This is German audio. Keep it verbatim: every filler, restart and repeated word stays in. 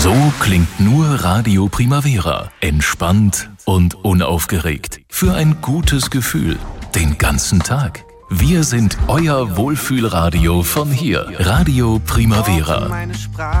So klingt nur Radio Primavera. Entspannt und unaufgeregt. Für ein gutes Gefühl. Den ganzen Tag. Wir sind euer Wohlfühlradio von hier. Radio Primavera.